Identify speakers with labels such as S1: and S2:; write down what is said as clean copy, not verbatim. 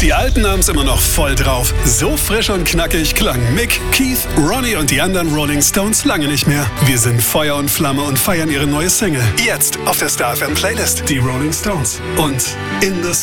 S1: Die Alten haben's immer noch voll drauf. So frisch und knackig klangen Mick, Keith, Ronnie und die anderen Rolling Stones lange nicht mehr. Wir sind Feuer und Flamme und feiern ihre neue Single. Jetzt auf der Star FM Playlist. Die Rolling Stones und In the